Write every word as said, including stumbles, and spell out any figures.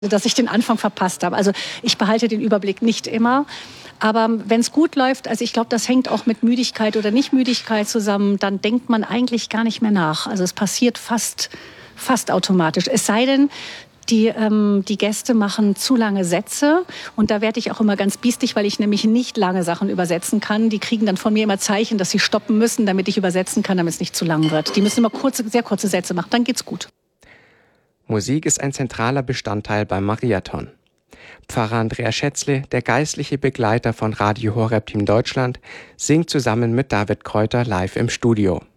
dass ich den Anfang verpasst habe. Also ich behalte den Überblick nicht immer. Aber wenn es gut läuft, also ich glaube, das hängt auch mit Müdigkeit oder Nicht-Müdigkeit zusammen, dann denkt man eigentlich gar nicht mehr nach. Also es passiert fast, fast automatisch. Es sei denn, die, ähm, die Gäste machen zu lange Sätze. Und da werde ich auch immer ganz biestig, weil ich nämlich nicht lange Sachen übersetzen kann. Die kriegen dann von mir immer Zeichen, dass sie stoppen müssen, damit ich übersetzen kann, damit es nicht zu lang wird. Die müssen immer kurze, sehr kurze Sätze machen, dann geht's gut. Musik ist ein zentraler Bestandteil beim Mariathon. Pfarrer Andreas Schätzle, der geistliche Begleiter von Radio Horeb Team Deutschland, singt zusammen mit David Kräuter live im Studio.